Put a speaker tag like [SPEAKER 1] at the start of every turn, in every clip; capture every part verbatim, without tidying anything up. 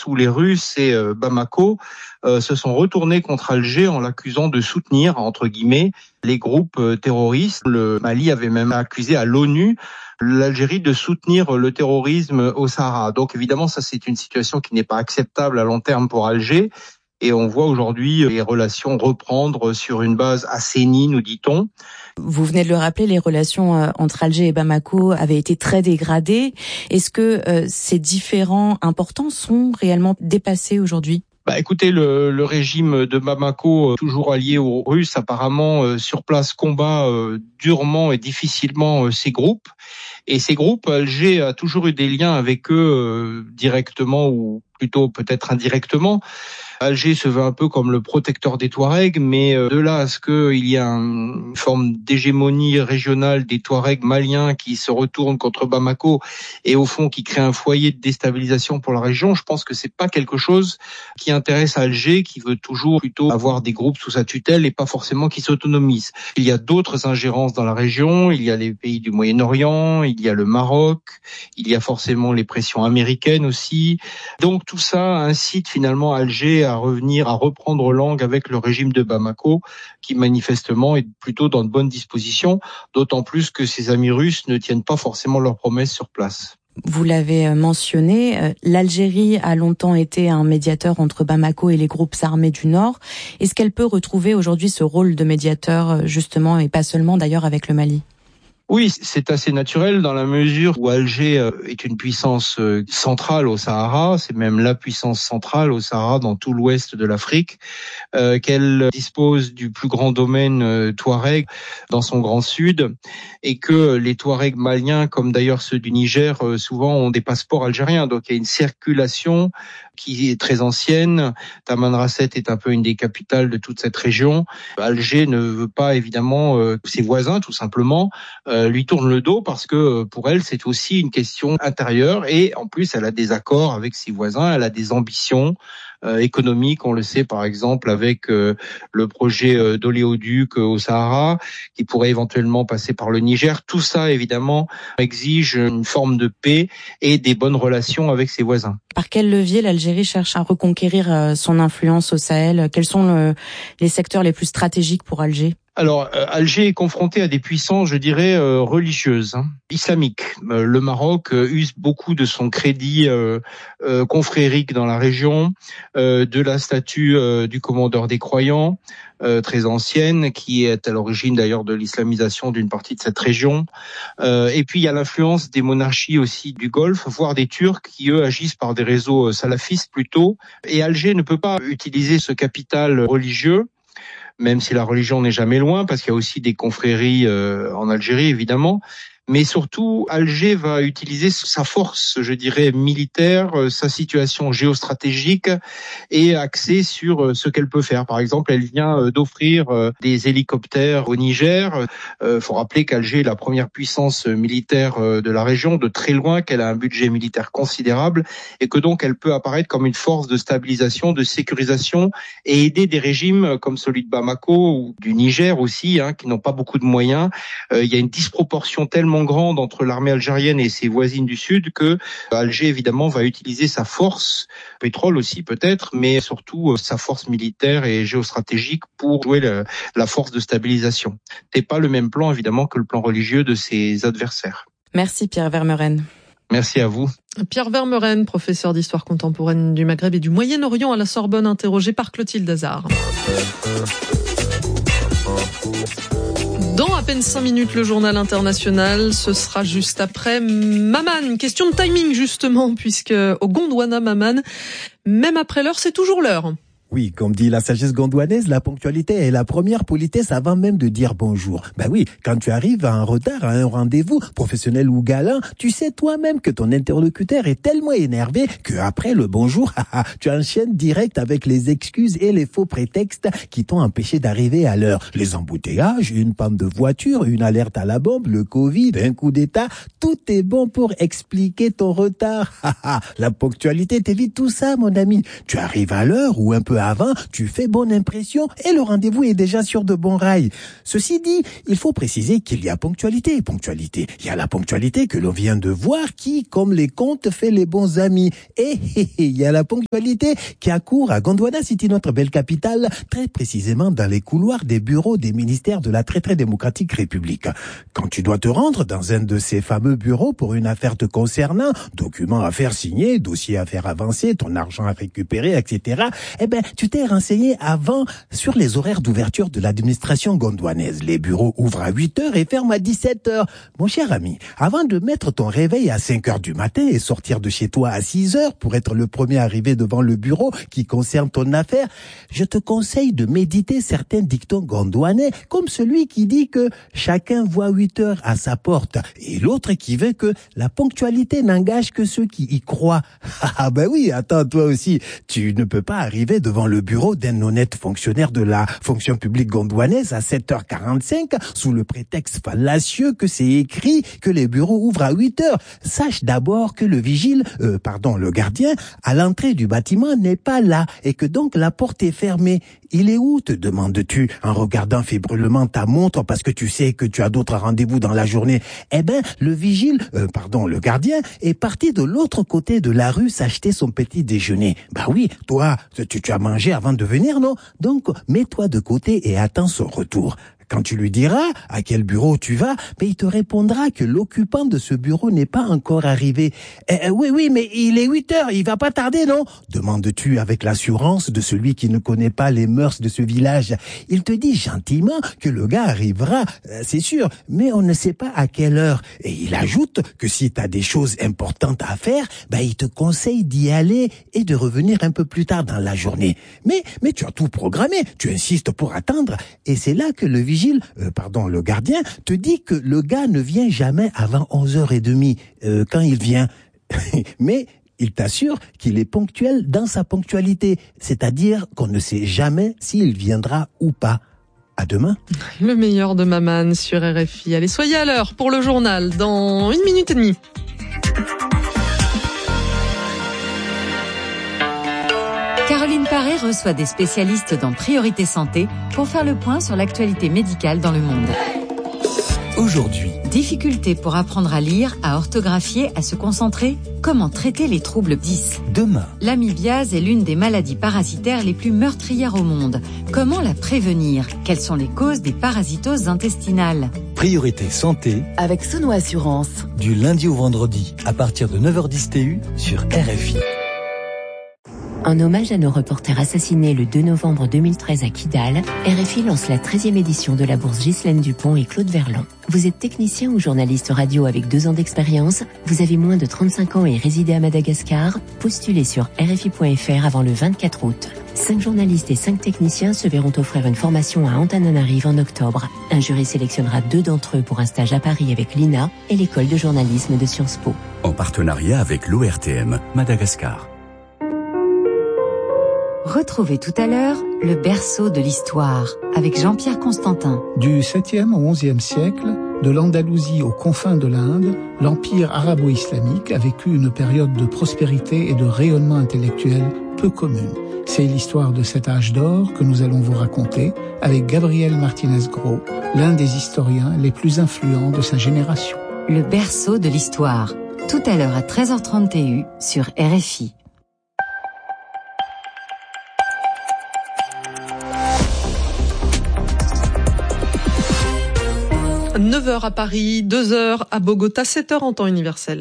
[SPEAKER 1] où les Russes et euh, Bamako euh, se sont retournés contre Alger en l'accusant de soutenir, entre guillemets, les groupes euh, terroristes. Le Mali avait même accusé à l'ONU l'Algérie de soutenir le terrorisme au Sahara. Donc évidemment, ça c'est une situation qui n'est pas acceptable à long terme pour Alger. Et on voit aujourd'hui les relations reprendre sur une base assainie, nous dit-on.
[SPEAKER 2] Vous venez de le rappeler, les relations entre Alger et Bamako avaient été très dégradées. Est-ce que euh, ces différends importants sont réellement dépassés aujourd'hui ?
[SPEAKER 1] Bah, écoutez, le, le régime de Bamako, toujours allié aux Russes, apparemment euh, sur place combat euh, durement et difficilement euh, ces groupes. Et ces groupes, Alger a toujours eu des liens avec eux euh, directement ou plutôt peut-être indirectement. Alger se veut un peu comme le protecteur des Touaregs, mais de là à ce qu'il y ait une forme d'hégémonie régionale des Touaregs maliens qui se retournent contre Bamako et au fond qui crée un foyer de déstabilisation pour la région, je pense que c'est pas quelque chose qui intéresse Alger, qui veut toujours plutôt avoir des groupes sous sa tutelle et pas forcément qui s'autonomisent. Il y a d'autres ingérences dans la région, il y a les pays du Moyen-Orient, il y a le Maroc, il y a forcément les pressions américaines aussi. Donc tout ça incite finalement Alger à revenir, à reprendre langue avec le régime de Bamako, qui manifestement est plutôt dans de bonnes dispositions, d'autant plus que ses amis russes ne tiennent pas forcément leurs promesses sur place.
[SPEAKER 2] Vous l'avez mentionné, l'Algérie a longtemps été un médiateur entre Bamako et les groupes armés du Nord. Est-ce qu'elle peut retrouver aujourd'hui ce rôle de médiateur, justement, et pas seulement d'ailleurs avec le Mali ?
[SPEAKER 1] Oui, c'est assez naturel dans la mesure où Alger est une puissance centrale au Sahara, c'est même la puissance centrale au Sahara dans tout l'ouest de l'Afrique, euh, qu'elle dispose du plus grand domaine euh, Touareg dans son grand sud, et que les Touaregs maliens, comme d'ailleurs ceux du Niger, euh, souvent ont des passeports algériens, donc il y a une circulation qui est très ancienne. Tamanrasset est un peu une des capitales de toute cette région. Alger ne veut pas évidemment euh, que ses voisins, tout simplement, euh, lui tournent le dos parce que pour elle, c'est aussi une question intérieure et en plus, elle a des accords avec ses voisins, elle a des ambitions euh, économiques, on le sait par exemple avec euh, le projet euh, d'oléoduc euh, au Sahara qui pourrait éventuellement passer par le Niger. Tout ça, évidemment, exige une forme de paix et des bonnes relations avec ses voisins.
[SPEAKER 2] Par quel levier l'Algérie cherche à reconquérir son influence au Sahel ? Quels sont le, les secteurs les plus stratégiques pour Alger ?
[SPEAKER 1] Alors, euh, Alger est confronté à des puissances, je dirais, euh, religieuses, hein, islamiques. Euh, le Maroc euh, use beaucoup de son crédit euh, euh, confrérique dans la région, euh, de la statue euh, du commandeur des croyants, euh, très ancienne, qui est à l'origine d'ailleurs de l'islamisation d'une partie de cette région. Euh, et puis, il y a l'influence des monarchies aussi du Golfe, voire des Turcs, qui, eux, agissent par des réseaux salafistes plutôt. Et Alger ne peut pas utiliser ce capital religieux, même si la religion n'est jamais loin, parce qu'il y a aussi des confréries euh, en Algérie, évidemment. Mais surtout, Alger va utiliser sa force, je dirais, militaire, sa situation géostratégique et axée sur ce qu'elle peut faire. Par exemple, elle vient d'offrir des hélicoptères au Niger. Il faut rappeler qu'Alger est la première puissance militaire de la région, de très loin, qu'elle a un budget militaire considérable et que donc elle peut apparaître comme une force de stabilisation, de sécurisation et aider des régimes comme celui de Bamako ou du Niger aussi, hein, qui n'ont pas beaucoup de moyens. Euh, il y a une disproportion tellement grande entre l'armée algérienne et ses voisines du sud que Alger évidemment va utiliser sa force, pétrole aussi peut-être, mais surtout sa force militaire et géostratégique pour jouer le, la force de stabilisation. C'est pas le même plan évidemment que le plan religieux de ses adversaires.
[SPEAKER 2] Merci Pierre Vermeuren.
[SPEAKER 1] Merci à vous.
[SPEAKER 3] Pierre Vermeuren, professeur d'histoire contemporaine du Maghreb et du Moyen-Orient à la Sorbonne, interrogé par Clotilde Hazard. Dans à peine cinq minutes, le journal international, ce sera juste après Maman. Question de timing justement, puisque au Gondwana Maman, même après l'heure, c'est toujours l'heure.
[SPEAKER 4] Oui, comme dit la sagesse gondwanaise, la ponctualité est la première politesse avant même de dire bonjour. Ben oui, quand tu arrives en retard à un rendez-vous, professionnel ou galant, tu sais toi-même que ton interlocuteur est tellement énervé que après le bonjour, tu enchaînes direct avec les excuses et les faux prétextes qui t'ont empêché d'arriver à l'heure. Les embouteillages, une panne de voiture, une alerte à la bombe, le Covid, un coup d'état, tout est bon pour expliquer ton retard. La ponctualité t'évite tout ça, mon ami. Tu arrives à l'heure ou un peu peu avant, tu fais bonne impression et le rendez-vous est déjà sur de bons rails. Ceci dit, il faut préciser qu'il y a ponctualité et ponctualité. Il y a la ponctualité que l'on vient de voir qui, comme les contes, fait les bons amis. Et il y a la ponctualité qui accourt à Gondwana City, notre belle capitale, très précisément dans les couloirs des bureaux des ministères de la très très démocratique République. Quand tu dois te rendre dans un de ces fameux bureaux pour une affaire te concernant, documents à faire signer, dossiers à faire avancer, ton argent à récupérer, et cetera, eh ben, tu t'es renseigné avant sur les horaires d'ouverture de l'administration gondwanaise. Les bureaux ouvrent à huit heures et ferment à dix-sept heures. Mon cher ami, avant de mettre ton réveil à cinq heures du matin et sortir de chez toi à six heures pour être le premier arrivé devant le bureau qui concerne ton affaire, je te conseille de méditer certains dictons gondwanais, comme celui qui dit que chacun voit huit heures à sa porte et l'autre qui veut que la ponctualité n'engage que ceux qui y croient. Ah ben oui, attends, toi aussi, tu ne peux pas arriver devant le bureau d'un honnête fonctionnaire de la fonction publique gondwanaise à sept heures quarante-cinq sous le prétexte fallacieux que c'est écrit que les bureaux ouvrent à huit heures. Sache d'abord que le vigile, euh, pardon, le gardien, à l'entrée du bâtiment n'est pas là et que donc la porte est fermée. Il est où, te demandes-tu, en regardant fébrilement ta montre parce que tu sais que tu as d'autres rendez-vous dans la journée? Eh ben, le vigile, euh, pardon, le gardien, est parti de l'autre côté de la rue s'acheter son petit déjeuner. Bah oui, toi, tu, tu as mangé avant de venir, non? Donc, mets-toi de côté et attends son retour. Quand tu lui diras à quel bureau tu vas, ben il te répondra que l'occupant de ce bureau n'est pas encore arrivé. Eh, oui, oui, mais il est huit heures, il va pas tarder, non? Demandes-tu avec l'assurance de celui qui ne connaît pas les mœurs de ce village. Il te dit gentiment que le gars arrivera, c'est sûr, mais on ne sait pas à quelle heure. Et il ajoute que si tu as des choses importantes à faire, ben il te conseille d'y aller et de revenir un peu plus tard dans la journée. Mais, mais tu as tout programmé, tu insistes pour attendre, et c'est là que le vigile Vigile, euh, pardon, le gardien, te dit que le gars ne vient jamais avant onze heures trente euh, quand il vient. Mais il t'assure qu'il est ponctuel dans sa ponctualité, c'est-à-dire qu'on ne sait jamais s'il viendra ou pas. À demain.
[SPEAKER 3] Le meilleur de Maman sur R F I. Allez, soyez à l'heure pour le journal dans une minute et demie.
[SPEAKER 5] Caroline Paré reçoit des spécialistes dans Priorité Santé pour faire le point sur l'actualité médicale dans le monde.
[SPEAKER 6] Aujourd'hui,
[SPEAKER 5] difficultés pour apprendre à lire, à orthographier, à se concentrer. Comment traiter les troubles dys?
[SPEAKER 6] Demain,
[SPEAKER 5] l'amibiase est l'une des maladies parasitaires les plus meurtrières au monde. Comment la prévenir? Quelles sont les causes des parasitoses intestinales?
[SPEAKER 6] Priorité Santé
[SPEAKER 7] avec Sono Assurance.
[SPEAKER 6] Du lundi au vendredi à partir de neuf heures dix T U sur R F I.
[SPEAKER 8] En hommage à nos reporters assassinés le deux novembre deux mille treize à Kidal, R F I lance la treizième édition de la bourse Ghislaine Dupont et Claude Verlan. Vous êtes technicien ou journaliste radio avec deux ans d'expérience, vous avez moins de trente-cinq ans et résidez à Madagascar, postulez sur R F I point F R avant le vingt-quatre août. Cinq journalistes et cinq techniciens se verront offrir une formation à Antananarive en octobre. Un jury sélectionnera deux d'entre eux pour un stage à Paris avec l'I N A et l'école de journalisme de Sciences Po.
[SPEAKER 9] En partenariat avec l'O R T M, Madagascar.
[SPEAKER 5] Retrouvez tout à l'heure le berceau de l'histoire avec Jean-Pierre Constantin.
[SPEAKER 10] Du septième au onzième siècle, de l'Andalousie aux confins de l'Inde, l'empire arabo-islamique a vécu une période de prospérité et de rayonnement intellectuel peu commune. C'est l'histoire de cet âge d'or que nous allons vous raconter avec Gabriel Martinez-Gros, l'un des historiens les plus influents de sa génération.
[SPEAKER 5] Le berceau de l'histoire, tout à l'heure à treize heures trente T U sur R F I.
[SPEAKER 3] neuf heures à Paris, deux heures à Bogota, sept heures en temps universel.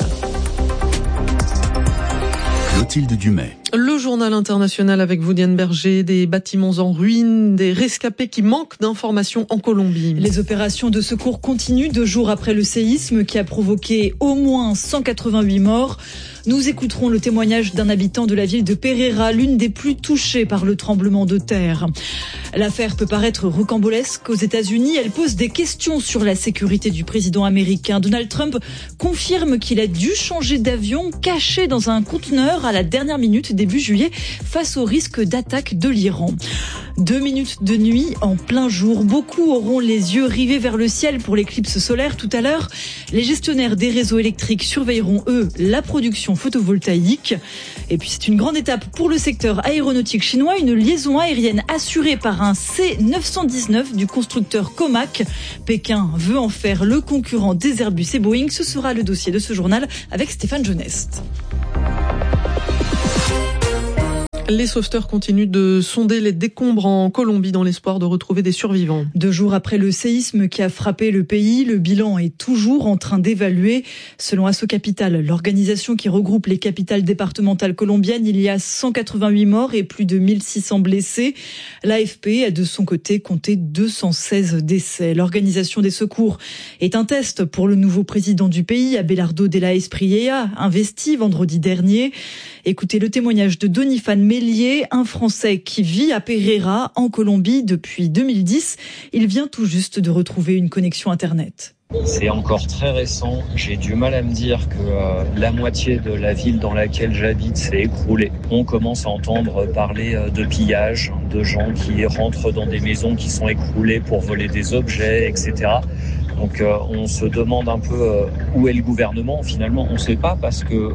[SPEAKER 9] Clotilde Dumais.
[SPEAKER 3] Le journal international avec vous, Diane Berger, des bâtiments en ruine, des rescapés qui manquent d'informations en Colombie.
[SPEAKER 11] Les opérations de secours continuent deux jours après le séisme qui a provoqué au moins cent quatre-vingt-huit morts. Nous écouterons le témoignage d'un habitant de la ville de Pereira, l'une des plus touchées par le tremblement de terre. L'affaire peut paraître rocambolesque aux États-Unis. Elle pose des questions sur la sécurité du président américain. Donald Trump confirme qu'il a dû changer d'avion caché dans un conteneur à la dernière minute début juillet. juillet face au risque d'attaque de l'Iran. Deux minutes de nuit en plein jour. Beaucoup auront les yeux rivés vers le ciel pour l'éclipse solaire tout à l'heure. Les gestionnaires des réseaux électriques surveilleront, eux, la production photovoltaïque. Et puis c'est une grande étape pour le secteur aéronautique chinois. Une liaison aérienne assurée par un C neuf cent dix-neuf du constructeur Comac. Pékin veut en faire le concurrent des Airbus et Boeing. Ce sera le dossier de ce journal avec Stéphane Jeuneste.
[SPEAKER 3] Les sauveteurs continuent de sonder les décombres en Colombie dans l'espoir de retrouver des survivants.
[SPEAKER 11] Deux jours après le séisme qui a frappé le pays, le bilan est toujours en train d'évaluer. Selon Asso Capital, l'organisation qui regroupe les capitales départementales colombiennes, il y a cent quatre-vingt-huit morts et plus de mille six cents blessés. L'A F P a de son côté compté deux cent seize décès. L'organisation des secours est un test pour le nouveau président du pays, Abelardo de la Espriella, investi vendredi dernier. Écoutez le témoignage de Donifan Mélier, un Français qui vit à Pereira, en Colombie, depuis deux mille dix. Il vient tout juste de retrouver une connexion Internet.
[SPEAKER 7] C'est encore très récent. J'ai du mal à me dire que euh, la moitié de la ville dans laquelle j'habite s'est écroulée. On commence à entendre parler euh, de pillage, de gens qui rentrent dans des maisons qui sont écroulées pour voler des objets, et cetera. Donc euh, on se demande un peu euh, où est le gouvernement. Finalement, on ne sait pas parce que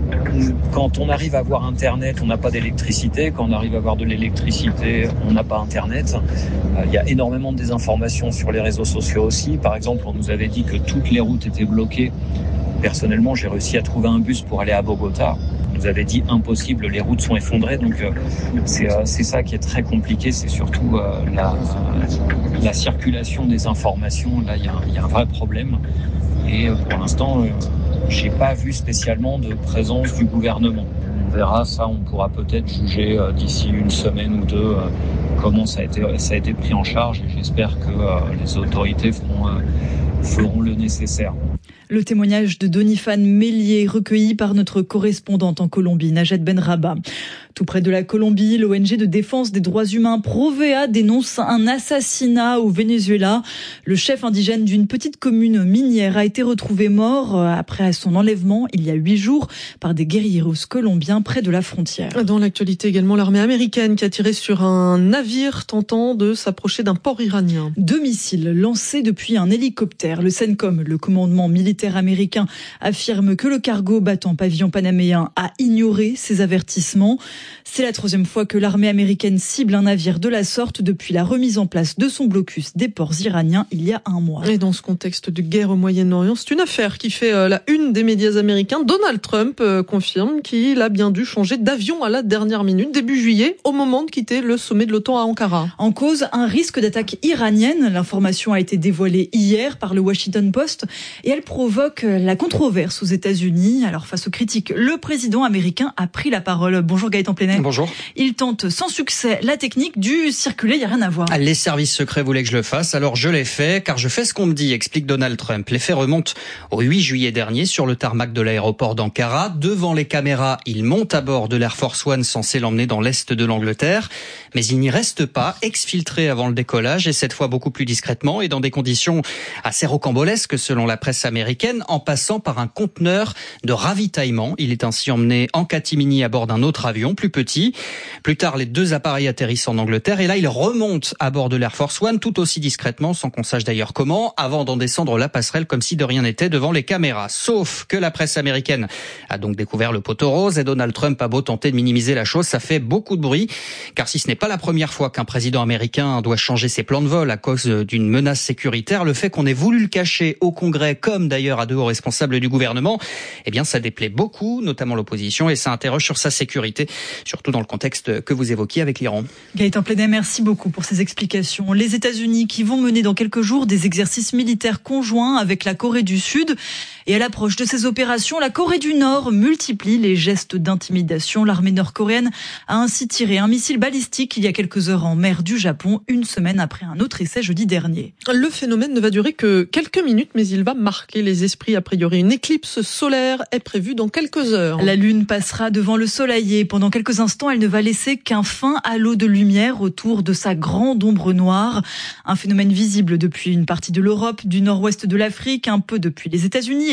[SPEAKER 7] quand on arrive à avoir Internet, on n'a pas d'électricité. Quand on arrive à avoir de l'électricité, on n'a pas Internet. Euh, il y a énormément de désinformation sur les réseaux sociaux aussi. Par exemple, on nous avait dit que toutes les routes étaient bloquées. Personnellement, j'ai réussi à trouver un bus pour aller à Bogota. On nous avait dit impossible, les routes sont effondrées. Donc euh, c'est, euh, c'est ça qui est très compliqué. C'est surtout euh, la, euh, la circulation des informations. Là, il y a, il y a un vrai problème. Et euh, pour l'instant... Euh, j'ai pas vu spécialement de présence du gouvernement. On verra ça, on pourra peut-être juger euh, d'ici une semaine ou deux euh, comment ça a été ça a été pris en charge et j'espère que euh, les autorités feront euh, feront le nécessaire.
[SPEAKER 11] Le témoignage de Donifan Mélier recueilli par notre correspondante en Colombie, Najat Benraba. Tout près de la Colombie, l'O N G de défense des droits humains Provea dénonce un assassinat au Venezuela. Le chef indigène d'une petite commune minière a été retrouvé mort après son enlèvement il y a huit jours par des guérilleros colombiens près de la frontière.
[SPEAKER 3] Dans l'actualité également, l'armée américaine qui a tiré sur un navire tentant de s'approcher d'un port iranien.
[SPEAKER 11] Deux missiles lancés depuis un hélicoptère. Le CENTCOM, le commandement militaire américain, affirme que le cargo battant pavillon panaméen a ignoré ces avertissements. C'est la troisième fois que l'armée américaine cible un navire de la sorte depuis la remise en place de son blocus des ports iraniens il y a un mois.
[SPEAKER 3] Et dans ce contexte de guerre au Moyen-Orient, c'est une affaire qui fait la une des médias américains. Donald Trump confirme qu'il a bien dû changer d'avion à la dernière minute, début juillet, au moment de quitter le sommet de l'OTAN à Ankara.
[SPEAKER 11] En cause, un risque d'attaque iranienne. L'information a été dévoilée hier par le Washington Post et elle provoque la controverse aux États-Unis. Alors face aux critiques, le président américain a pris la parole. Bonjour Gaëtan Plenay.
[SPEAKER 12] Bonjour.
[SPEAKER 11] Il tente sans succès la technique du circuler, il n'y a rien à voir.
[SPEAKER 12] Les services secrets voulaient que je le fasse, alors je l'ai fait, car je fais ce qu'on me dit, explique Donald Trump. Les faits remontent au huit juillet dernier sur le tarmac de l'aéroport d'Ankara. Devant les caméras, il monte à bord de l'Air Force One censé l'emmener dans l'est de l'Angleterre. Mais il n'y reste pas, exfiltré avant le décollage, et cette fois beaucoup plus discrètement et dans des conditions assez rocambolesques selon la presse américaine, en passant par un conteneur de ravitaillement. Il est ainsi emmené en catimini à bord d'un autre avion, plus petit. Plus tard, les deux appareils atterrissent en Angleterre et là, il remonte à bord de l'Air Force One, tout aussi discrètement, sans qu'on sache d'ailleurs comment, avant d'en descendre la passerelle comme si de rien n'était devant les caméras. Sauf que la presse américaine a donc découvert le poteau rose et Donald Trump a beau tenter de minimiser la chose, ça fait beaucoup de bruit, car si ce n'est pas la première fois qu'un président américain doit changer ses plans de vol à cause d'une menace sécuritaire, le fait qu'on ait voulu le cacher au Congrès, comme d'ailleurs à deux hauts responsables du gouvernement, eh bien ça déplaît beaucoup, notamment l'opposition, et ça interroge sur sa sécurité, surtout dans le contexte que vous évoquiez avec l'Iran.
[SPEAKER 11] Gaëtan Plenay, merci beaucoup pour ces explications. Les États-Unis qui vont mener dans quelques jours des exercices militaires conjoints avec la Corée du Sud. Et à l'approche de ces opérations, la Corée du Nord multiplie les gestes d'intimidation. L'armée nord-coréenne a ainsi tiré un missile balistique il y a quelques heures en mer du Japon, une semaine après un autre essai jeudi dernier.
[SPEAKER 3] Le phénomène ne va durer que quelques minutes, mais il va marquer les esprits a priori. Une éclipse solaire est prévue dans quelques heures.
[SPEAKER 11] La Lune passera devant le Soleil et pendant quelques instants, elle ne va laisser qu'un fin halo de lumière autour de sa grande ombre noire. Un phénomène visible depuis une partie de l'Europe, du nord-ouest de l'Afrique, un peu depuis les États-Unis et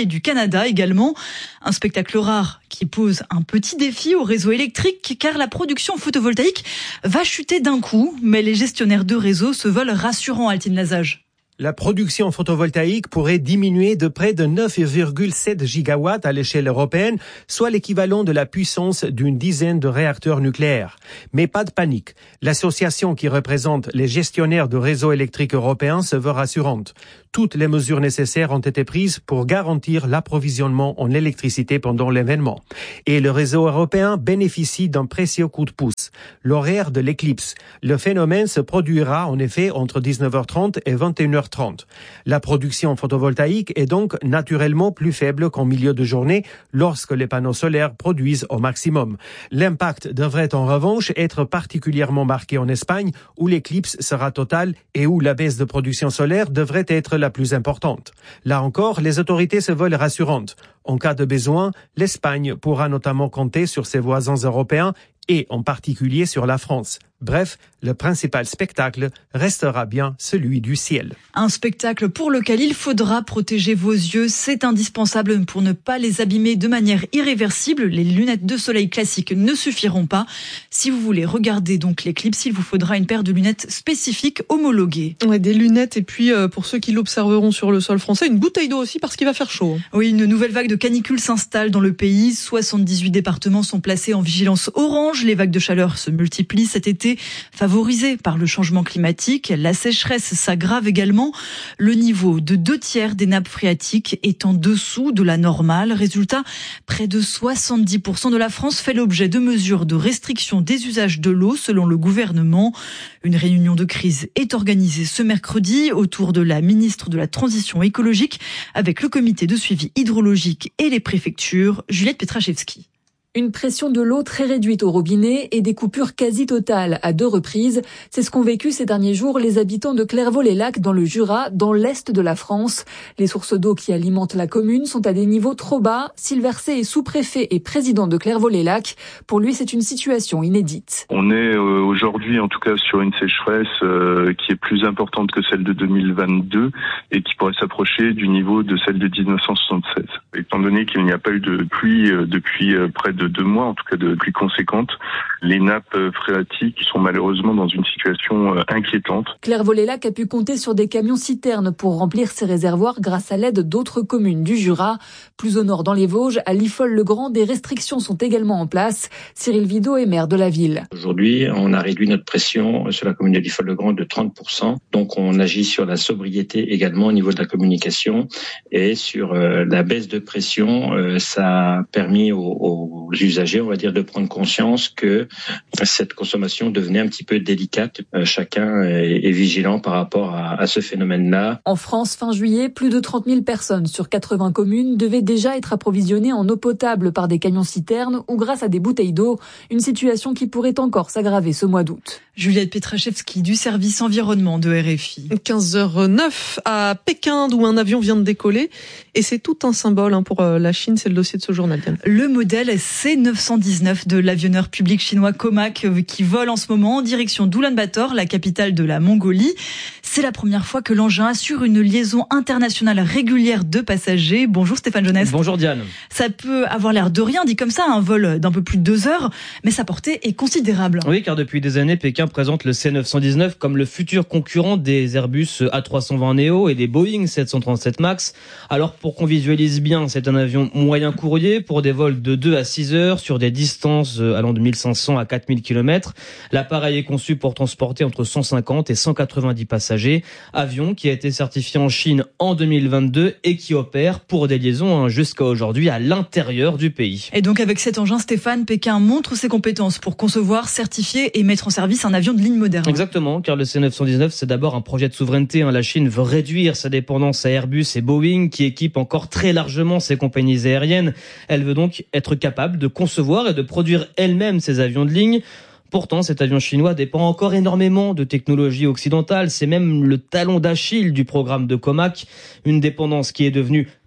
[SPEAKER 11] et du Canada également. Un spectacle rare qui pose un petit défi au réseau électrique car la production photovoltaïque va chuter d'un coup. Mais les gestionnaires de réseau se veulent rassurants, Altine Lazage.
[SPEAKER 13] La production photovoltaïque pourrait diminuer de près de neuf virgule sept gigawatts à l'échelle européenne, soit l'équivalent de la puissance d'une dizaine de réacteurs nucléaires. Mais pas de panique. L'association qui représente les gestionnaires de réseaux électriques européens se veut rassurante. Toutes les mesures nécessaires ont été prises pour garantir l'approvisionnement en électricité pendant l'événement. Et le réseau européen bénéficie d'un précieux coup de pouce, l'horaire de l'éclipse. Le phénomène se produira en effet entre dix-neuf heures trente et vingt et une heures trente. La production photovoltaïque est donc naturellement plus faible qu'en milieu de journée lorsque les panneaux solaires produisent au maximum. L'impact devrait en revanche être particulièrement marqué en Espagne où l'éclipse sera totale et où la baisse de production solaire devrait être la plus importante. Là encore, les autorités se veulent rassurantes. En cas de besoin, l'Espagne pourra notamment compter sur ses voisins européens et en particulier sur la France. Bref, le principal spectacle restera bien celui du ciel.
[SPEAKER 11] Un spectacle pour lequel il faudra protéger vos yeux. C'est indispensable pour ne pas les abîmer de manière irréversible. Les lunettes de soleil classiques ne suffiront pas. Si vous voulez regarder donc l'éclipse, il vous faudra une paire de lunettes spécifiques homologuées.
[SPEAKER 3] Ouais, des lunettes et puis euh, pour ceux qui l'observeront sur le sol français, une bouteille d'eau aussi parce qu'il va faire chaud.
[SPEAKER 11] Oui, une nouvelle vague de canicule s'installe dans le pays. soixante-dix-huit départements sont placés en vigilance orange. Les vagues de chaleur se multiplient cet été, favorisées par le changement climatique. La sécheresse s'aggrave également. Le niveau de deux tiers des nappes phréatiques est en dessous de la normale. Résultat, près de soixante-dix pour cent de la France fait l'objet de mesures de restriction des usages de l'eau selon le gouvernement. Une réunion de crise est organisée ce mercredi autour de la ministre de la Transition écologique avec le comité de suivi hydrologique et les préfectures. Juliette Petraszewski.
[SPEAKER 14] Une pression de l'eau très réduite au robinet et des coupures quasi totales à deux reprises. C'est ce qu'ont vécu ces derniers jours les habitants de Clairvaux-les-Lacs dans le Jura, dans l'est de la France. Les sources d'eau qui alimentent la commune sont à des niveaux trop bas. Sylvain Verset est sous-préfet et président de Clairvaux-les-Lacs. Pour lui, c'est une situation inédite.
[SPEAKER 15] On est euh, aujourd'hui en tout cas sur une sécheresse euh, qui est plus importante que celle de deux mille vingt-deux et qui pourrait s'approcher du niveau de celle de dix-neuf cent soixante-seize. Étant donné qu'il n'y a pas eu de pluie euh, depuis euh, près de deux mois, en tout cas de pluie conséquente, les nappes phréatiques sont malheureusement dans une situation inquiétante.
[SPEAKER 14] Clairvaux-les-Lacs a pu compter sur des camions citernes pour remplir ses réservoirs grâce à l'aide d'autres communes du Jura. Plus au nord dans les Vosges, à Liffol-le-Grand, des restrictions sont également en place. Cyril Vidot est maire de la ville.
[SPEAKER 16] Aujourd'hui, on a réduit notre pression sur la commune de Liffol-le-Grand de trente pour cent. Donc on agit sur la sobriété également au niveau de la communication et sur euh, la baisse de pression. Euh, ça a permis aux, aux usagers, on va dire, de prendre conscience que cette consommation devenait un petit peu délicate. Euh, chacun est, est vigilant par rapport à, à ce phénomène-là.
[SPEAKER 14] En France, fin juillet, plus de trente mille personnes sur quatre-vingts communes devaient déjà être approvisionnées en eau potable par des camions-citernes ou grâce à des bouteilles d'eau. Une situation qui pourrait encore s'aggraver ce mois d'août.
[SPEAKER 11] Juliette Petraszewski du service environnement de R F I.
[SPEAKER 3] quinze heures neuf à Pékin, d'où un avion vient de décoller. Et c'est tout un symbole hein, pour la Chine, c'est le dossier de ce journal.
[SPEAKER 11] Le modèle C neuf cent dix-neuf de l'avionneur public chinois Comac qui vole en ce moment en direction d'Oulan-Bator, la capitale de la Mongolie. C'est la première fois que l'engin assure une liaison internationale régulière de passagers. Bonjour Stéphane Jeunesse.
[SPEAKER 17] Bonjour Diane.
[SPEAKER 11] Ça peut avoir l'air de rien, dit comme ça, un vol d'un peu plus de deux heures, mais sa portée est considérable.
[SPEAKER 17] Oui, car depuis des années, Pékin présente le C neuf cent dix-neuf comme le futur concurrent des Airbus A trois cent vingt Neo et des Boeing sept cent trente-sept Max. Alors pour qu'on visualise bien, c'est un avion moyen courrier pour des vols de deux à six heures sur des distances allant de mille cinq cents à quatre mille kilomètres. L'appareil est conçu pour transporter entre cent cinquante et cent quatre-vingt-dix passagers. Avion qui a été certifié en Chine en deux mille vingt-deux et qui opère pour des liaisons hein, jusqu'à aujourd'hui à l'intérieur du pays.
[SPEAKER 11] Et donc avec cet engin, Stéphane, Pékin montre ses compétences pour concevoir, certifier et mettre en service un avion de ligne moderne.
[SPEAKER 17] Exactement, car le C neuf cent dix-neuf, c'est d'abord un projet de souveraineté. Hein. La Chine veut réduire sa dépendance à Airbus et Boeing, qui équipent encore très largement ses compagnies aériennes. Elle veut donc être capable de concevoir et de produire elle-même ses avions de ligne. Pourtant, cet avion chinois dépend encore énormément de technologies occidentales. C'est même le talon d'Achille du programme de Comac, une dépendance qui est devenue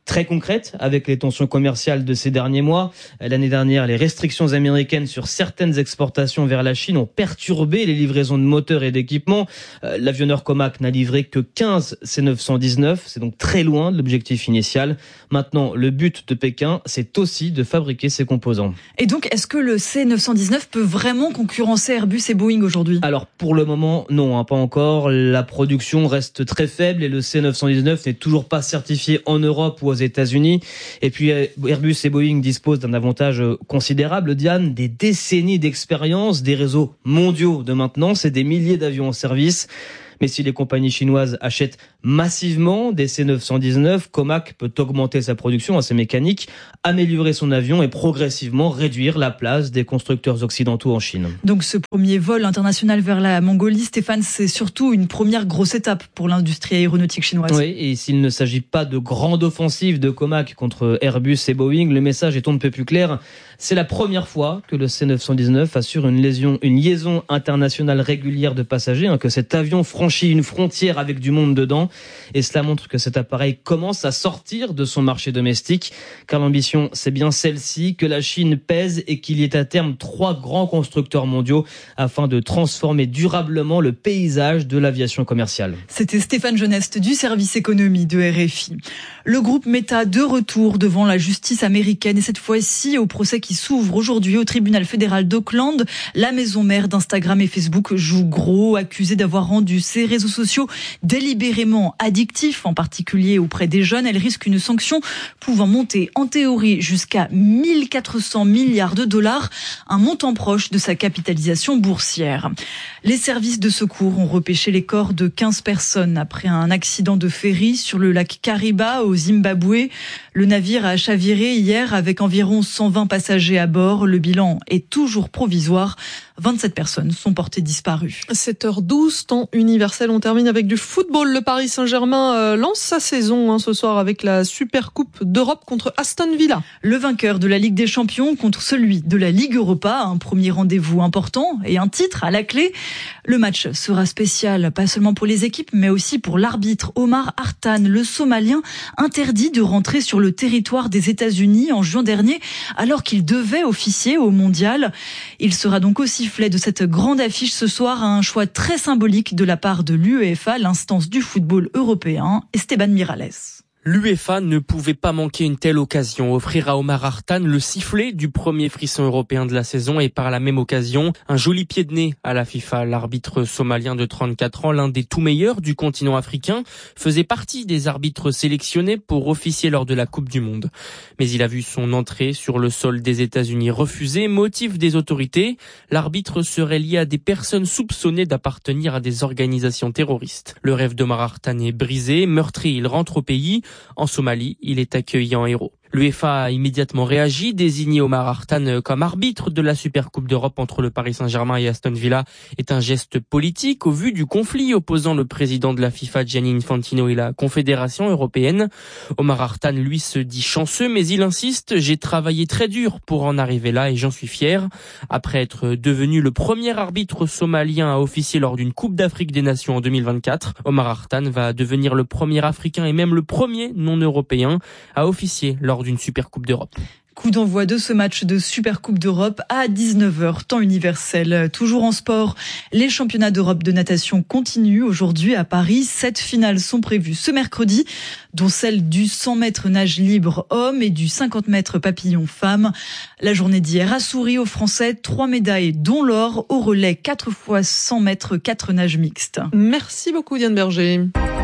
[SPEAKER 17] très concrète avec les tensions commerciales de ces derniers mois. L'année dernière, les restrictions américaines sur certaines exportations vers la Chine ont perturbé les livraisons de moteurs et d'équipements. L'avionneur Comac n'a livré que quinze C neuf cent dix-neuf, c'est donc très loin de l'objectif initial. Maintenant, le but de Pékin, c'est aussi de fabriquer ses composants.
[SPEAKER 11] Et donc, est-ce que le C neuf cent dix-neuf peut vraiment concurrencer Airbus et Boeing aujourd'hui ?
[SPEAKER 17] Alors, pour le moment, non, hein, pas encore. La production reste très faible et le C neuf cent dix-neuf n'est toujours pas certifié en Europe ou aux États-Unis. Et puis, Airbus et Boeing disposent d'un avantage considérable, Diane, des décennies d'expérience, des réseaux mondiaux de maintenance et des milliers d'avions en service. Mais si les compagnies chinoises achètent massivement des C neuf cent dix-neuf, Comac peut augmenter sa production à ses mécaniques, améliorer son avion et progressivement réduire la place des constructeurs occidentaux en Chine.
[SPEAKER 11] Donc ce premier vol international vers la Mongolie, Stéphane, c'est surtout une première grosse étape pour l'industrie aéronautique chinoise.
[SPEAKER 17] Oui, et s'il ne s'agit pas de grande offensive de Comac contre Airbus et Boeing, le message est on ne peut plus clair. C'est la première fois que le C neuf cent dix-neuf assure une, liaison, une liaison internationale régulière de passagers, hein, que cet avion franchit une frontière avec du monde dedans. Et cela montre que cet appareil commence à sortir de son marché domestique, car l'ambition, c'est bien celle-ci, que la Chine pèse et qu'il y ait à terme trois grands constructeurs mondiaux afin de transformer durablement le paysage de l'aviation commerciale.
[SPEAKER 11] C'était Stéphane Geneste du service économie de R F I. Le groupe Meta de retour devant la justice américaine et cette fois-ci au procès qui s'ouvre aujourd'hui au tribunal fédéral d'Auckland. La maison mère d'Instagram et Facebook joue gros, accusée d'avoir rendu ses réseaux sociaux délibérément addictifs, en particulier auprès des jeunes. Elle risque une sanction pouvant monter en théorie jusqu'à mille quatre cents milliards de dollars, un montant proche de sa capitalisation boursière. Les services de secours ont repêché les corps de quinze personnes après un accident de ferry sur le lac Kariba au Zimbabwe. Le navire a chaviré hier avec environ cent vingt passagers à bord. Le bilan est toujours provisoire. vingt-sept personnes sont portées disparues.
[SPEAKER 3] sept heures douze, temps universel. On termine avec du football. Le Paris Saint-Germain euh, lance sa saison hein, ce soir avec la Super Coupe d'Europe contre Aston Villa.
[SPEAKER 11] Le vainqueur de la Ligue des Champions contre celui de la Ligue Europa. Un premier rendez-vous important et un titre à la clé. Le match sera spécial, pas seulement pour les équipes, mais aussi pour l'arbitre Omar Hartan, le Somalien, interdit de rentrer sur le territoire des États-Unis en juin dernier, alors qu'il devait officier au Mondial. Il sera donc aussi sifflet de cette grande affiche ce soir, un choix très symbolique de la part de l'UEFA, l'instance du football européen. Esteban Miralles.
[SPEAKER 18] L'UEFA ne pouvait pas manquer une telle occasion, offrir à Omar Hartan le sifflet du premier frisson européen de la saison et par la même occasion, un joli pied de nez à la FIFA. L'arbitre somalien de trente-quatre ans, l'un des tout meilleurs du continent africain, faisait partie des arbitres sélectionnés pour officier lors de la Coupe du Monde. Mais il a vu son entrée sur le sol des États-Unis refusée, motif des autorités. L'arbitre serait lié à des personnes soupçonnées d'appartenir à des organisations terroristes. Le rêve d'Omar Hartan est brisé, meurtri, il rentre au pays. En Somalie, il est accueilli en héros. L'UEFA a immédiatement réagi, désigné Omar Hartan comme arbitre de la Super Coupe d'Europe entre le Paris Saint-Germain et Aston Villa est un geste politique au vu du conflit opposant le président de la FIFA Gianni Infantino et la Confédération européenne. Omar Hartan, lui, se dit chanceux, mais il insiste, j'ai travaillé très dur pour en arriver là et j'en suis fier. Après être devenu le premier arbitre somalien à officier lors d'une Coupe d'Afrique des Nations en deux mille vingt-quatre, Omar Hartan va devenir le premier africain et même le premier non-européen à officier lors d'une Super Coupe d'Europe.
[SPEAKER 11] Coup d'envoi de ce match de Super Coupe d'Europe à dix-neuf heures, temps universel. Toujours en sport, les championnats d'Europe de natation continuent aujourd'hui à Paris. Sept finales sont prévues ce mercredi, dont celle du cent mètres nage libre homme et du cinquante mètres papillon femme. La journée d'hier a souri aux Français. Trois médailles, dont l'or au relais quatre fois cent mètres, quatre nages mixtes.
[SPEAKER 3] Merci beaucoup Diane Berger.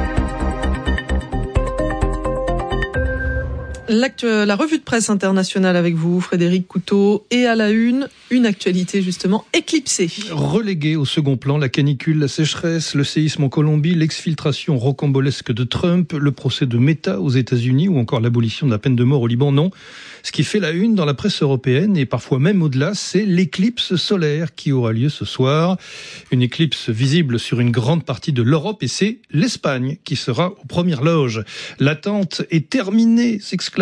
[SPEAKER 3] L'actu- la revue de presse internationale avec vous, Frédéric Couteau, et à la une, une actualité justement éclipsée.
[SPEAKER 19] Reléguée au second plan, la canicule, la sécheresse, le séisme en Colombie, l'exfiltration rocambolesque de Trump, le procès de Meta aux États-Unis ou encore l'abolition de la peine de mort au Liban, non. Ce qui fait la une dans la presse européenne et parfois même au-delà, c'est l'éclipse solaire qui aura lieu ce soir. Une éclipse visible sur une grande partie de l'Europe et c'est l'Espagne qui sera aux premières loges. L'attente est terminée, s'exclame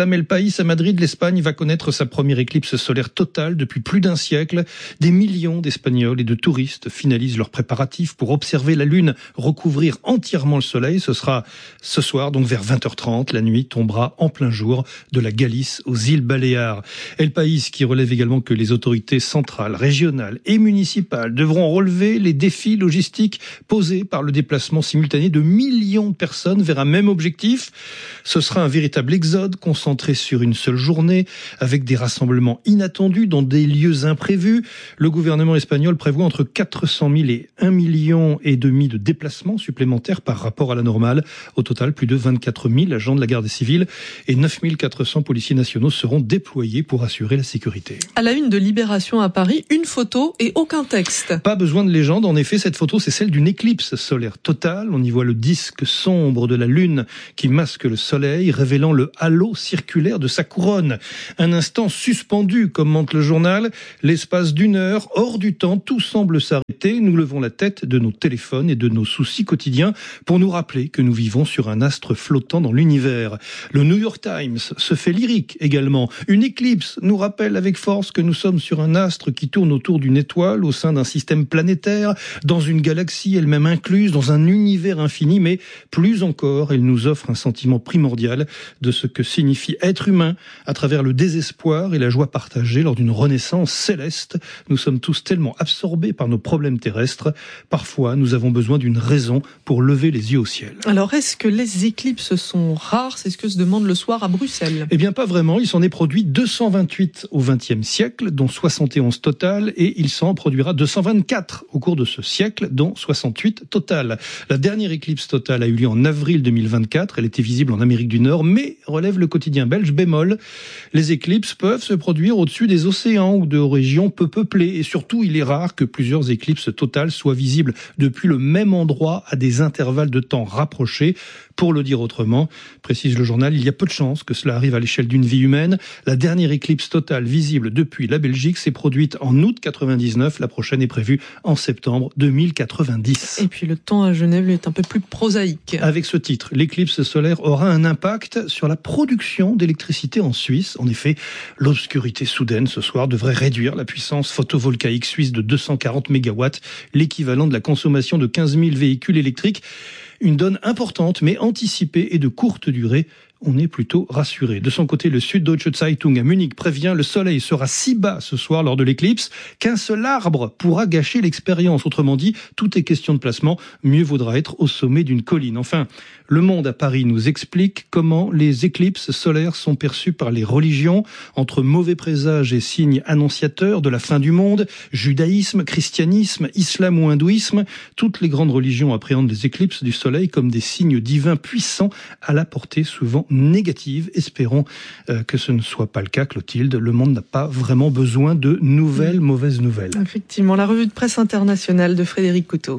[SPEAKER 19] exclame El País à Madrid. L'Espagne va connaître sa première éclipse solaire totale depuis plus d'un siècle. Des millions d'Espagnols et de touristes finalisent leurs préparatifs pour observer la Lune recouvrir entièrement le soleil. Ce sera ce soir, donc vers vingt heures trente. La nuit tombera en plein jour de la Galice aux îles Baléares. El País qui relève également que les autorités centrales, régionales et municipales devront relever les défis logistiques posés par le déplacement simultané de millions de personnes vers un même objectif. Ce sera un véritable exode concentré sur une seule journée avec des rassemblements inattendus dans des lieux imprévus. Le gouvernement espagnol prévoit entre quatre cent mille et un million et demi de déplacements supplémentaires par rapport à la normale. Au total, plus de vingt-quatre mille agents de la garde civile et neuf mille quatre cents policiers nationaux seront déployés pour assurer la sécurité.
[SPEAKER 3] À la une de Libération à Paris, une photo et aucun texte.
[SPEAKER 19] Pas besoin de légende, en effet, cette photo, c'est celle d'une éclipse solaire totale. On y voit le disque sombre de la Lune qui masque le soleil, révélant le halo circulaire de sa couronne. Un instant suspendu, commente le journal. L'espace d'une heure, hors du temps, tout semble s'arrêter. Nous levons la tête de nos téléphones et de nos soucis quotidiens pour nous rappeler que nous vivons sur un astre flottant dans l'univers. Le New York Times se fait lyrique également. Une éclipse nous rappelle avec force que nous sommes sur un astre qui tourne autour d'une étoile au sein d'un système planétaire, dans une galaxie elle-même incluse, dans un univers infini, mais plus encore, elle nous offre un sentiment primordial de ce que signifie être humain à travers le désespoir et la joie partagée lors d'une renaissance céleste. Nous sommes tous tellement absorbés par nos problèmes terrestres. Parfois, nous avons besoin d'une raison pour lever les yeux au ciel.
[SPEAKER 3] Alors, est-ce que les éclipses sont rares ? C'est ce que se demande le soir à Bruxelles.
[SPEAKER 19] Eh bien, pas vraiment. Il s'en est produit deux cent vingt-huit au vingtième siècle, dont soixante et onze total, et il s'en produira deux cent vingt-quatre au cours de ce siècle, dont soixante-huit total. La dernière éclipse totale a eu lieu en avril deux mille vingt-quatre. Elle était visible en Amérique du Nord, mais, relève le quotidien belge, bémol, les éclipses peuvent se produire au-dessus des océans ou de régions peu peuplées. Et surtout, il est rare que plusieurs éclipses totales soient visibles depuis le même endroit à des intervalles de temps rapprochés. Pour le dire autrement, précise le journal, il y a peu de chances que cela arrive à l'échelle d'une vie humaine. La dernière éclipse totale visible depuis la Belgique s'est produite en août quatre-vingt-dix-neuf. La prochaine est prévue en septembre deux mille quatre-vingt-dix.
[SPEAKER 3] Et puis le temps à Genève est un peu plus prosaïque.
[SPEAKER 19] Avec ce titre, l'éclipse solaire aura un impact sur la production d'électricité en Suisse. En effet, l'obscurité soudaine ce soir devrait réduire la puissance photovoltaïque suisse de deux cent quarante mégawatts, l'équivalent de la consommation de quinze mille véhicules électriques. Une donne importante, mais anticipée et de courte durée. On est plutôt rassuré. De son côté, le Süddeutsche Zeitung à Munich prévient le soleil sera si bas ce soir lors de l'éclipse qu'un seul arbre pourra gâcher l'expérience. Autrement dit, tout est question de placement. Mieux vaudra être au sommet d'une colline. Enfin, Le Monde à Paris nous explique comment les éclipses solaires sont perçues par les religions, entre mauvais présages et signes annonciateurs de la fin du monde, judaïsme, christianisme, islam ou hindouisme. Toutes les grandes religions appréhendent les éclipses du soleil comme des signes divins puissants à la portée souvent négative. Espérons euh, que ce ne soit pas le cas, Clotilde. Le monde n'a pas vraiment besoin de nouvelles mauvaises nouvelles.
[SPEAKER 3] Effectivement, la revue de presse internationale de Frédéric Couteau.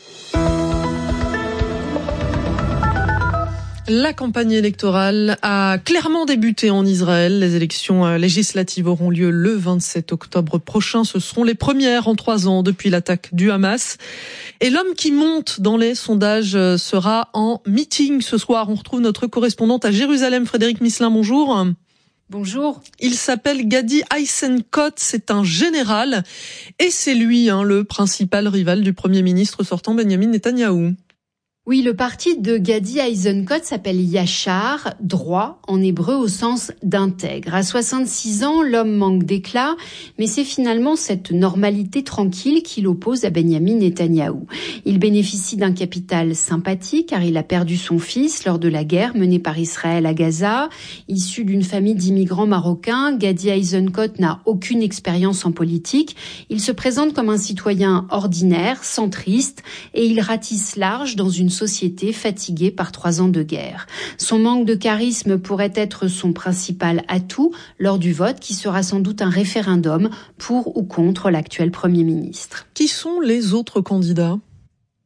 [SPEAKER 3] La campagne électorale a clairement débuté en Israël. Les élections législatives auront lieu le vingt-sept octobre prochain. Ce seront les premières en trois ans depuis l'attaque du Hamas. Et l'homme qui monte dans les sondages sera en meeting ce soir. On retrouve notre correspondante à Jérusalem, Frédéric Misselin. Bonjour.
[SPEAKER 20] Bonjour.
[SPEAKER 3] Il s'appelle Gadi Eisenkot, c'est un général. Et c'est lui, hein, le principal rival du Premier ministre sortant Benyamin Netanyahou.
[SPEAKER 20] Oui, le parti de Gadi Eisenkot s'appelle Yachar, droit, en hébreu au sens d'intègre. À soixante-six ans, l'homme manque d'éclat, mais c'est finalement cette normalité tranquille qui l'oppose à Benyamin Netanyahou. Il bénéficie d'un capital sympathique car il a perdu son fils lors de la guerre menée par Israël à Gaza. Issu d'une famille d'immigrants marocains, Gadi Eisenkot n'a aucune expérience en politique. Il se présente comme un citoyen ordinaire, centriste, et il ratisse large dans une société fatiguée par trois ans de guerre. Son manque de charisme pourrait être son principal atout lors du vote qui sera sans doute un référendum pour ou contre l'actuel Premier ministre.
[SPEAKER 3] Qui sont les autres candidats ?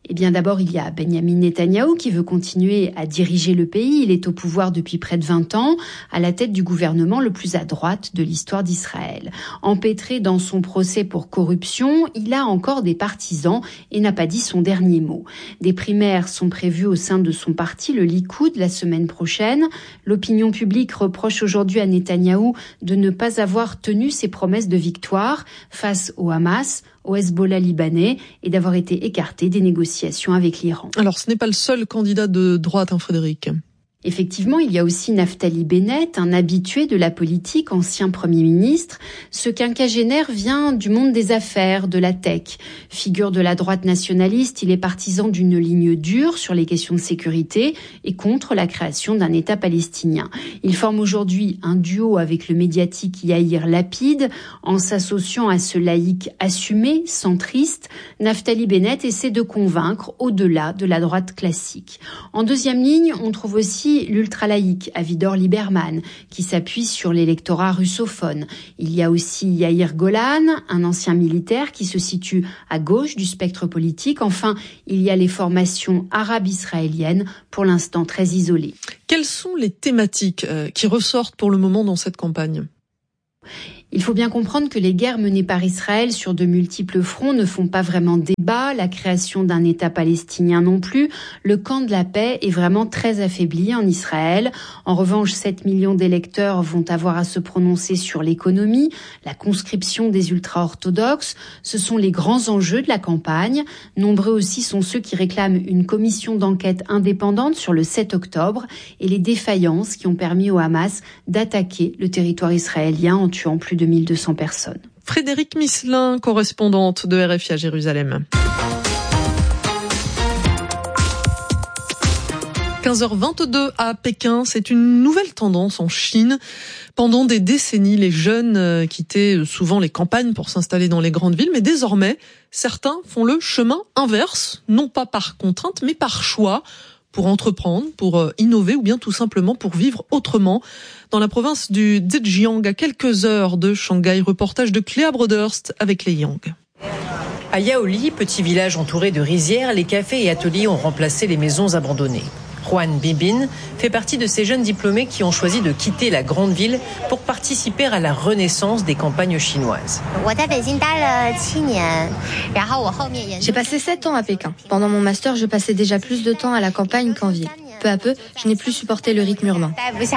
[SPEAKER 20] Eh bien d'abord, il y a Benjamin Netanyahou qui veut continuer à diriger le pays. Il est au pouvoir depuis près de vingt ans, à la tête du gouvernement le plus à droite de l'histoire d'Israël. Empêtré dans son procès pour corruption, il a encore des partisans et n'a pas dit son dernier mot. Des primaires sont prévues au sein de son parti, le Likoud, la semaine prochaine. L'opinion publique reproche aujourd'hui à Netanyahou de ne pas avoir tenu ses promesses de victoire face au Hamas, au Hezbollah libanais et d'avoir été écarté des négociations avec l'Iran.
[SPEAKER 3] Alors, ce n'est pas le seul candidat de droite, hein, Frédéric.
[SPEAKER 20] Effectivement, il y a aussi Naftali Bennett, un habitué de la politique, ancien Premier ministre. Ce quinquagénaire vient du monde des affaires, de la tech. Figure de la droite nationaliste, il est partisan d'une ligne dure sur les questions de sécurité et contre la création d'un État palestinien. Il forme aujourd'hui un duo avec le médiatique Yair Lapid. En s'associant à ce laïc assumé, centriste, Naftali Bennett essaie de convaincre au-delà de la droite classique. En deuxième ligne, on trouve aussi l'ultralaïque Avigdor Lieberman, qui s'appuie sur l'électorat russophone. Il y a aussi Yair Golan, un ancien militaire qui se situe à gauche du spectre politique. Enfin, il y a les formations arabes israéliennes, pour l'instant très isolées.
[SPEAKER 3] Quelles sont les thématiques euh, qui ressortent pour le moment dans cette campagne ?
[SPEAKER 20] Il faut bien comprendre que les guerres menées par Israël sur de multiples fronts ne font pas vraiment débat, la création d'un État palestinien non plus. Le camp de la paix est vraiment très affaibli en Israël. En revanche, sept millions d'électeurs vont avoir à se prononcer sur l'économie, la conscription des ultra-orthodoxes. Ce sont les grands enjeux de la campagne. Nombreux aussi sont ceux qui réclament une commission d'enquête indépendante sur le sept octobre et les défaillances qui ont permis au Hamas d'attaquer le territoire israélien en tuant plus de mille deux cents personnes.
[SPEAKER 3] Frédéric Misselin, correspondante de R F I à Jérusalem. quinze heures vingt-deux à Pékin, c'est une nouvelle tendance en Chine. Pendant des décennies, les jeunes quittaient souvent les campagnes pour s'installer dans les grandes villes, mais désormais, certains font le chemin inverse, non pas par contrainte, mais par choix, pour entreprendre, pour innover ou bien tout simplement pour vivre autrement. Dans la province du Zhejiang, à quelques heures de Shanghai, reportage de Cléa Broderst avec les Yang.
[SPEAKER 21] À Yaoli, petit village entouré de rizières, les cafés et ateliers ont remplacé les maisons abandonnées. Juan Bibin fait partie de ces jeunes diplômés qui ont choisi de quitter la grande ville pour participer à la renaissance des campagnes chinoises.
[SPEAKER 22] J'ai passé sept ans à Pékin. Pendant mon master, je passais déjà plus de temps à la campagne qu'en ville. Peu à peu, je n'ai plus supporté le rythme urbain.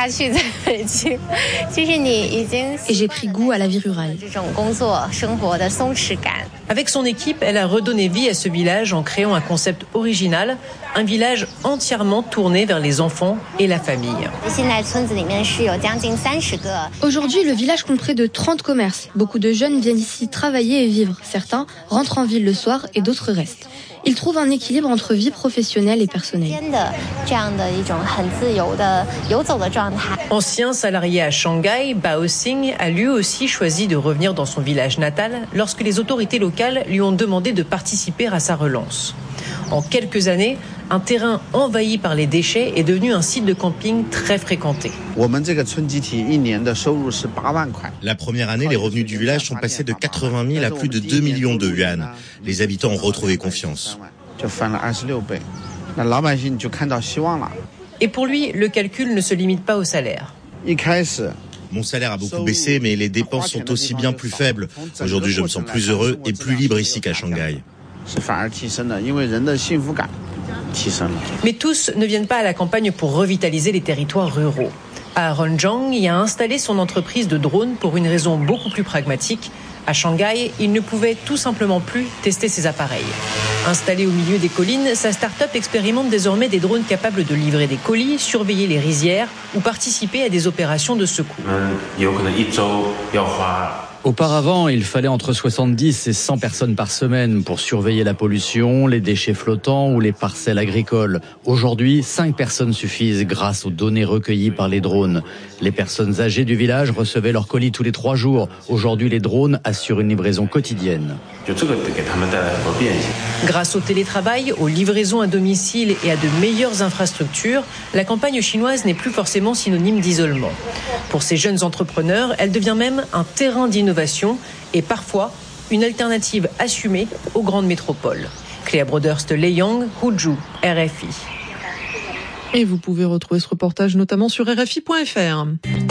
[SPEAKER 22] Et j'ai pris goût à la vie rurale.
[SPEAKER 21] Avec son équipe, elle a redonné vie à ce village en créant un concept original, un village entièrement tourné vers les enfants et la famille.
[SPEAKER 22] Aujourd'hui, le village compte près de trente commerces. Beaucoup de jeunes viennent ici travailler et vivre. Certains rentrent en ville le soir et d'autres restent. Ils trouvent un équilibre entre vie professionnelle et personnelle.
[SPEAKER 21] Ancien salarié à Shanghai, Bao Xing a lui aussi choisi de revenir dans son village natal lorsque les autorités locales lui ont demandé de participer à sa relance. En quelques années, un terrain envahi par les déchets est devenu un site de camping très fréquenté.
[SPEAKER 23] La première année, les revenus du village sont passés de quatre-vingt mille à plus de deux millions de yuan. Les habitants ont retrouvé confiance.
[SPEAKER 21] Et pour lui, le calcul ne se limite pas au salaire.
[SPEAKER 23] Mon salaire a beaucoup baissé, mais les dépenses sont aussi bien plus faibles. Aujourd'hui, je me sens plus heureux et plus libre ici qu'à Shanghai.
[SPEAKER 21] Mais tous ne viennent pas à la campagne pour revitaliser les territoires ruraux. Aaron Zhang y a installé son entreprise de drones pour une raison beaucoup plus pragmatique. À Shanghai, il ne pouvait tout simplement plus tester ses appareils. Installé au milieu des collines, sa start-up expérimente désormais des drones capables de livrer des colis, surveiller les rizières ou participer à des opérations de secours.
[SPEAKER 24] Auparavant, il fallait entre soixante-dix et cent personnes par semaine pour surveiller la pollution, les déchets flottants ou les parcelles agricoles. Aujourd'hui, cinq personnes suffisent grâce aux données recueillies par les drones. Les personnes âgées du village recevaient leurs colis tous les trois jours. Aujourd'hui, les drones assurent une livraison quotidienne.
[SPEAKER 21] Grâce au télétravail, aux livraisons à domicile et à de meilleures infrastructures, la campagne chinoise n'est plus forcément synonyme d'isolement. Pour ces jeunes entrepreneurs, elle devient même un terrain d'innovation et parfois une alternative assumée aux grandes métropoles. Cléa Broderst, Leyang, Huju, R F I.
[SPEAKER 3] Et vous pouvez retrouver ce reportage notamment sur R F I point F R.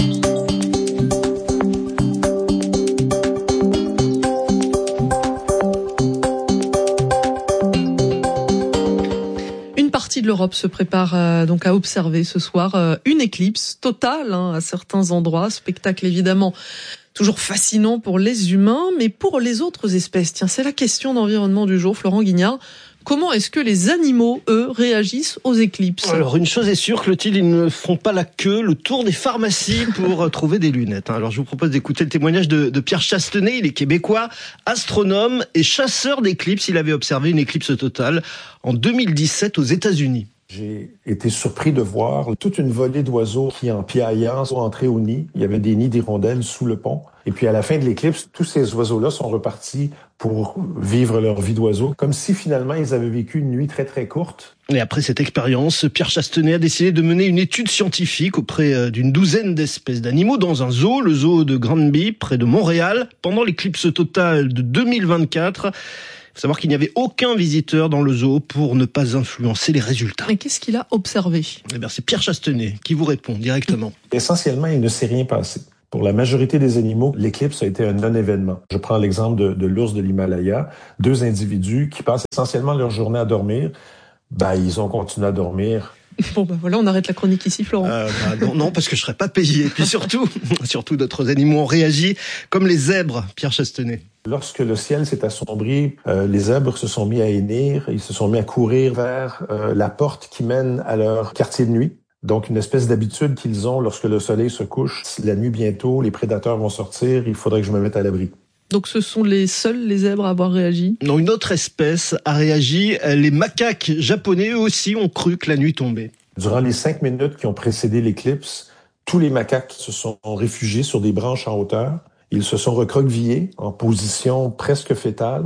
[SPEAKER 3] Une partie de l'Europe se prépare euh, donc à observer ce soir euh, une éclipse totale hein, à certains endroits. Spectacle évidemment toujours fascinant pour les humains, mais pour les autres espèces. Tiens, c'est la question d'environnement du jour, Florent Guignard. Comment est-ce que les animaux, eux, réagissent aux éclipses ?
[SPEAKER 1] Alors, une chose est sûre, Clotilde, ils ne font pas la queue, le tour des pharmacies pour trouver des lunettes. Alors, je vous propose d'écouter le témoignage de, de Pierre Chastenay. Il est québécois, astronome et chasseur d'éclipses. Il avait observé une éclipse totale en deux mille dix-sept aux États-Unis.
[SPEAKER 2] J'ai été surpris de voir toute une volée d'oiseaux qui, en piaillant, sont entrés au nid. Il y avait des nids d'hirondelles sous le pont. Et puis, à la fin de l'éclipse, tous ces oiseaux-là sont repartis pour vivre leur vie d'oiseau, comme si finalement ils avaient vécu une nuit très très courte.
[SPEAKER 1] Et après cette expérience, Pierre Chastenay a décidé de mener une étude scientifique auprès d'une douzaine d'espèces d'animaux dans un zoo, le zoo de Granby, près de Montréal, pendant l'éclipse totale de deux mille vingt-quatre. Il faut savoir qu'il n'y avait aucun visiteur dans le zoo pour ne pas influencer les résultats.
[SPEAKER 3] Et qu'est-ce qu'il a observé ?
[SPEAKER 1] Eh bien, c'est Pierre Chastenay qui vous répond directement.
[SPEAKER 2] Essentiellement, il ne s'est rien passé. Pour la majorité des animaux, l'éclipse a été un non-événement. Je prends l'exemple de, de l'ours de l'Himalaya. Deux individus qui passent essentiellement leur journée à dormir. Ben, ils ont continué à dormir.
[SPEAKER 3] Bon, ben voilà, on arrête la chronique ici, Florent.
[SPEAKER 1] Euh, bah, non, non, parce que je serais pas payé. Et puis surtout, surtout d'autres animaux ont réagi, comme les zèbres, Pierre Chastenay.
[SPEAKER 2] Lorsque le ciel s'est assombri, euh, les zèbres se sont mis à hennir, ils se sont mis à courir vers euh, la porte qui mène à leur quartier de nuit. Donc, une espèce d'habitude qu'ils ont lorsque le soleil se couche. La nuit bientôt, les prédateurs vont sortir, il faudrait que je me mette à l'abri.
[SPEAKER 3] Donc, ce sont les seuls, les zèbres, à avoir réagi ?
[SPEAKER 1] Non, une autre espèce a réagi. Les macaques japonais, eux aussi, ont cru que la nuit tombait.
[SPEAKER 2] Durant les cinq minutes qui ont précédé l'éclipse, tous les macaques se sont réfugiés sur des branches en hauteur. Ils se sont recroquevillés en position presque fétale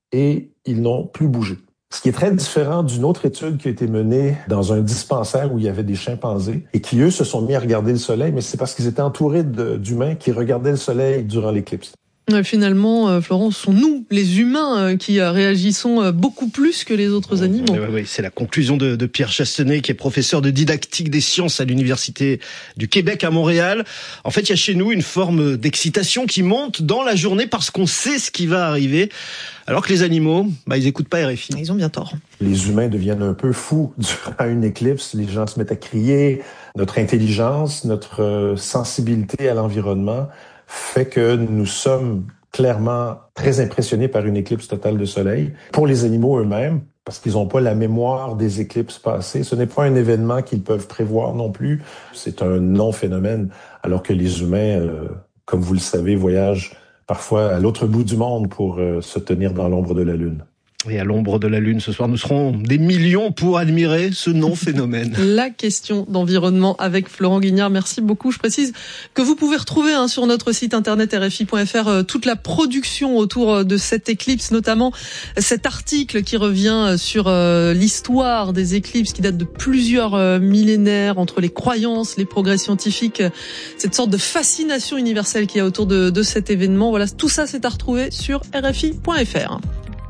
[SPEAKER 2] et ils n'ont plus bougé. Ce qui est très différent d'une autre étude qui a été menée dans un dispensaire où il y avait des chimpanzés et qui, eux, se sont mis à regarder le soleil, mais c'est parce qu'ils étaient entourés de, d'humains qui regardaient le soleil durant l'éclipse.
[SPEAKER 3] Finalement, Florent, ce sont nous, les humains, qui réagissons beaucoup plus que les autres animaux.
[SPEAKER 1] Oui, oui, c'est la conclusion de, de Pierre Chastenay, qui est professeur de didactique des sciences à l'Université du Québec à Montréal. En fait, il y a chez nous une forme d'excitation qui monte dans la journée parce qu'on sait ce qui va arriver. Alors que les animaux, bah, ils écoutent pas R F I.
[SPEAKER 3] Ils ont bien tort.
[SPEAKER 2] Les humains deviennent un peu fous durant une éclipse. Les gens se mettent à crier. Notre intelligence, notre sensibilité à l'environnement fait que nous sommes clairement très impressionnés par une éclipse totale de soleil. Pour les animaux eux-mêmes, parce qu'ils n'ont pas la mémoire des éclipses passées, ce n'est pas un événement qu'ils peuvent prévoir non plus. C'est un non-phénomène, alors que les humains, euh, comme vous le savez, voyagent parfois à l'autre bout du monde pour euh, se tenir dans l'ombre de la Lune.
[SPEAKER 1] Et à l'ombre de la Lune, ce soir, nous serons des millions pour admirer ce non-phénomène.
[SPEAKER 3] La question d'environnement avec Florent Guignard. Merci beaucoup. Je précise que vous pouvez retrouver hein, sur notre site internet R F I point F R euh, toute la production autour de cette éclipse, notamment cet article qui revient sur euh, l'histoire des éclipses qui date de plusieurs euh, millénaires, entre les croyances, les progrès scientifiques, cette sorte de fascination universelle qu'il y a autour de, de cet événement. Voilà, tout ça c'est à retrouver sur R F I point F R.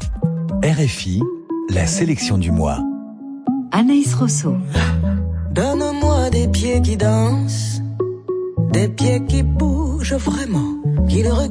[SPEAKER 9] R F I, la sélection du mois.
[SPEAKER 5] Anaïs Rousseau.
[SPEAKER 4] Donne-moi des pieds qui dansent, des pieds qui bougent vraiment, qui le regardent.